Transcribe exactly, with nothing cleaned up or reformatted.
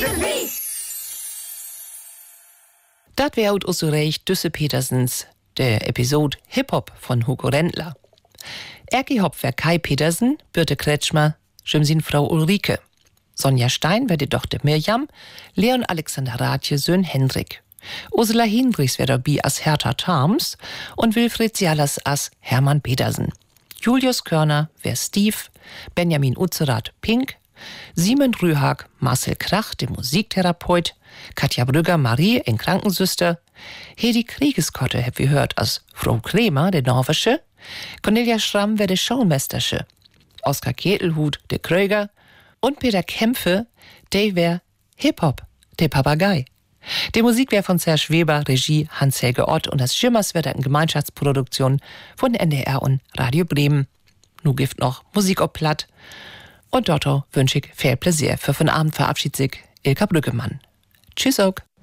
Dat wär ut so recht Düsse Petersens, der Episode Hip-Hop von Hugo Rendler. Erki Hop wär Kai Petersen, Birte Kretschmer, Schimsin Frau Ulrike. Sonja Stein wär die Tochter Mirjam, Leon Alexander Rathje Söhn Hendrik. Ursula Hinrichs wär dabei as Hertha Tarms und Wilfried Sialas as Hermann Petersen. Julius Körner wär Steve, Benjamin Utzerath Pink, Simon Rühag Marcel Krach, der Musiktherapeut, Katja Brügger Marie, ein Krankensüster, Hedi Kriegeskotte, hab wir hört, als Frau Kremer, der Norwesche, Cornelia Schramm wär der Showmestersche, Oskar Ketelhut, der Kröger und Peter Kämpfe, der wär Hip-Hop, der Papagei. Die Musik wär von Serge Weber, Regie Hans-Helge Ott und das Schimmers wär eine Gemeinschaftsproduktion von N D R und Radio Bremen. Nu gibt noch Musik ob Platt. Und dort wünsch ich viel Pläsier. Für von Abend verabschiedet sich Ilka Brüggemann. Tschüss auch.